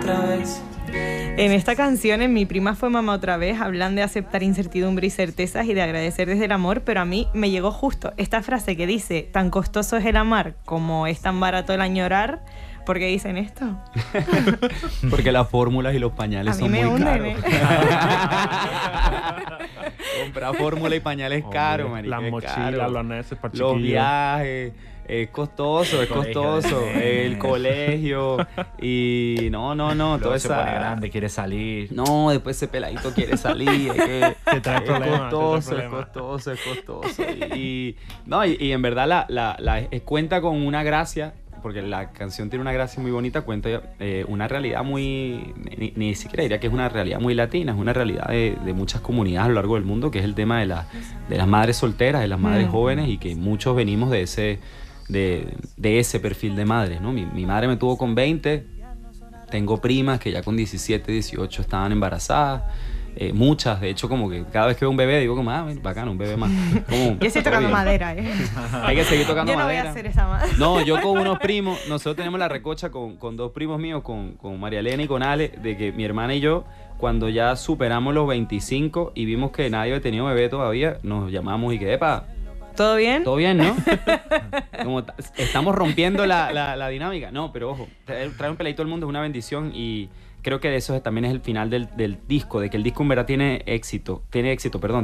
otra vez. En esta canción, en Mi prima fue mamá otra vez, hablan de aceptar incertidumbre y certezas y de agradecer desde el amor, pero a mí me llegó justo esta frase que dice: tan costoso es el amar como es tan barato el añorar. ¿Por qué dicen esto? Porque las fórmulas y los pañales son muy caros. Comprar fórmula y pañales es caro, marica. Las mochilas, los neces para los chiquillos. viajes, es costoso. El colegio. Y no, Luego todo se eso. pone grande, quiere salir. No, después ese peladito quiere salir. Te trae problemas, Es costoso. Y en verdad cuenta con una gracia, porque la canción tiene una gracia muy bonita, cuenta una realidad muy, ni siquiera diría que es una realidad muy latina, es una realidad de muchas comunidades a lo largo del mundo, que es el tema de las madres solteras, de las madres jóvenes, y que muchos venimos de ese perfil de madres, ¿no? Mi madre me tuvo con 20, tengo primas que ya con 17, 18 estaban embarazadas. Muchas, de hecho, como que cada vez que veo un bebé digo como, bacano, un bebé más. Como, yo estoy tocando madera, Hay que seguir tocando madera. Yo no voy a hacer esa madera. No, yo con unos primos, nosotros tenemos la recocha con dos primos míos, con María Elena y con Ale, de que mi hermana y yo, cuando ya superamos los 25 y vimos que nadie había tenido bebé todavía, nos llamamos y que, epa, ¿todo bien? Todo bien, ¿no? Como estamos rompiendo la dinámica. No, pero ojo, traer un peladito al mundo es una bendición, y creo que de eso también es el final del disco, de que el disco en verdad tiene éxito,